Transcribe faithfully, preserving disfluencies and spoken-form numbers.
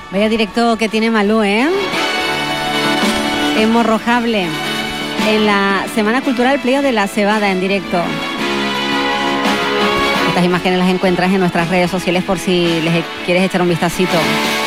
Vaya directo que tiene Malú, ¿eh? En Morrojable, en la Semana Cultural Pleo de la Cebada, en directo. Estas imágenes las encuentras en nuestras redes sociales por si les quieres echar un vistacito.